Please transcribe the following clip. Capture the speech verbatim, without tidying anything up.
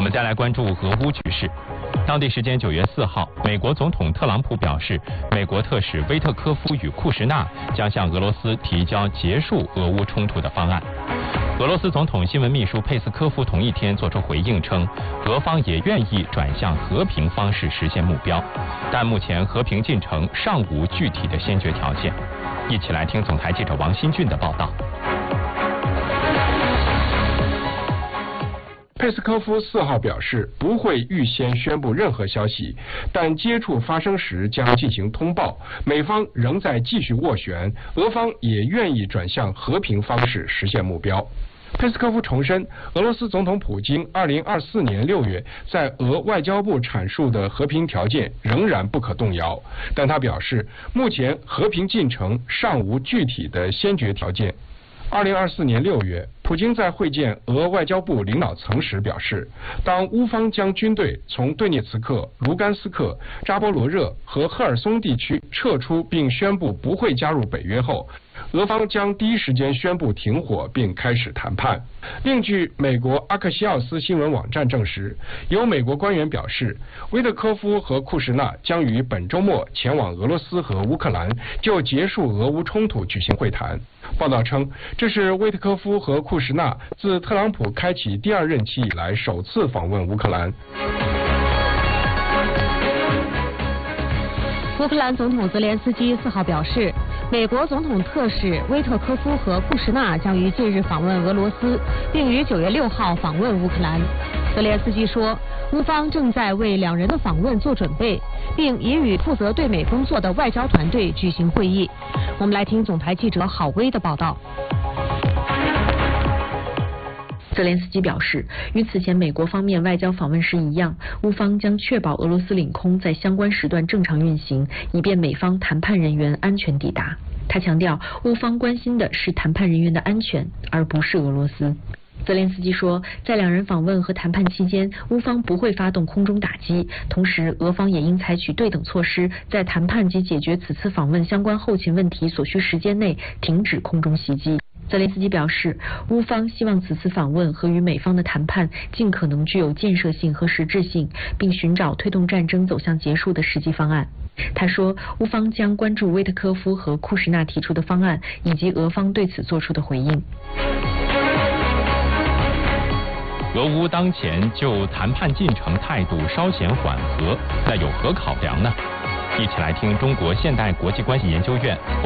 我们再来关注俄乌局势。当地时间九月四号，美国总统特朗普表示，美国特使威特科夫与库什纳将向俄罗斯提交结束俄乌冲突的方案。俄罗斯总统新闻秘书佩斯科夫同一天作出回应称，俄方也愿意转向和平方式实现目标，但目前和平进程尚无具体的先决条件。一起来听总台记者王新俊的报道。 佩斯科夫四号表示，不会预先宣布任何消息，但接触发生时将进行通报。美方仍在继续斡旋，俄方也愿意转向和平方式实现目标。佩斯科夫重申，俄罗斯总统普京二零二四年六月在俄外交部阐述的和平条件仍然不可动摇，但他表示，目前和平进程尚无具体的先决条件。二零二四年六月，普京在会见俄外交部领导层时表示，当乌方将军队从顿涅茨克、卢甘斯克、扎波罗热和赫尔松地区撤出并宣布不会加入北约后，俄方将第一时间宣布停火并开始谈判。另据美国阿克西奥斯新闻网站证实，有美国官员表示，威特科夫和库什纳将于本周末前往俄罗斯和乌克兰，就结束俄乌冲突举行会谈。报道称，这是威特科夫和库什纳自特朗普开启第二任期以来首次访问乌克兰。 乌克兰总统泽连斯基四号表示，美国总统特使威特科夫和库什纳将于近日访问俄罗斯，并于九月六号访问乌克兰。泽连斯基说，乌方正在为两人的访问做准备，并已与负责对美工作的外交团队举行会议。我们来听总台记者郝威的报道。 泽连斯基表示，与此前美国方面外交访问时一样，乌方将确保俄罗斯领空在相关时段正常运行，以便美方谈判人员安全抵达。他强调，乌方关心的是谈判人员的安全，而不是俄罗斯。泽连斯基说，在两人访问和谈判期间，乌方不会发动空中打击，同时俄方也应采取对等措施，在谈判及解决此次访问相关后勤问题所需时间内停止空中袭击。泽连斯基表示，乌方希望此次访问和与美方的谈判尽可能具有建设性和实质性，并寻找推动战争走向结束的实际方案。他说，乌方将关注威特科夫和库什纳提出的方案，以及俄方对此作出的回应。 俄乌当前就谈判进程态度稍显缓和，那有何考量呢？一起来听中国现代国际关系研究院